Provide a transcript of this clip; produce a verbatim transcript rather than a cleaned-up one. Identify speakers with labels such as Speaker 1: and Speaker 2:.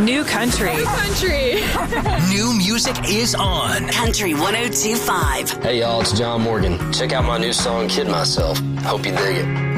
Speaker 1: New country.
Speaker 2: New country.
Speaker 3: New music is on.
Speaker 4: Country one oh two point five.
Speaker 5: Hey, y'all, it's John Morgan. Check out my new song, Kid Myself. Hope you dig it.